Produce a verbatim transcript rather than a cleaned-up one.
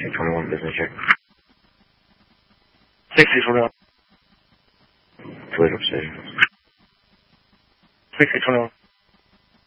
six twenty-one, business check. sixty twenty-one. Toledo Precision. sixty twenty-one.